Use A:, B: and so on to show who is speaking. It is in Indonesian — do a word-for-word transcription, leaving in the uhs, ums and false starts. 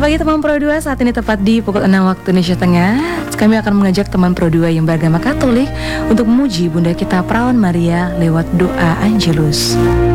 A: pagi teman Pro dua, saat ini tepat di pukul enam waktu Indonesia Tengah. Kami akan mengajak teman Pro dua yang beragama Katolik untuk memuji Bunda kita Perawan Maria lewat doa Angelus.